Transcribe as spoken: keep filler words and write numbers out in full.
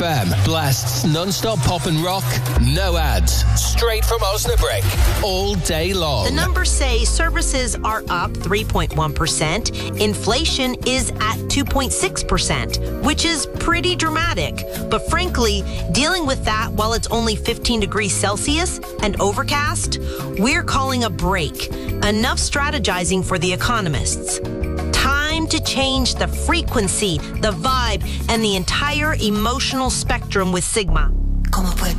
M blasts non-stop pop and rock, no ads, straight from Osnabrück, all day long. The numbers say services are up three point one percent. Inflation is at two point six percent, which is pretty dramatic. But frankly, dealing with that while it's only fifteen degrees Celsius and overcast, we're calling a break. Enough strategizing for the economists. Time to change the frequency, the vibe, and the entire emotional spectrum with Sigma.